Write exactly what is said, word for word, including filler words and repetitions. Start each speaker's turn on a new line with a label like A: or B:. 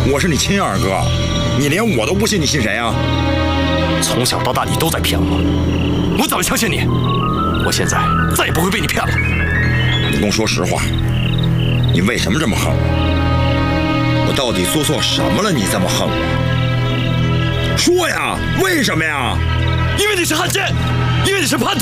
A: 我是你亲二哥，你连我都不信，你信谁啊？
B: 从小到大你都在骗我，我早就相信你，我现在再也不会被你骗了。
A: 你跟我说实话，你为什么这么恨我？我到底做错什么了？你这么恨我？说呀，为什么呀？
B: 因为你是汉奸，因为你是叛徒。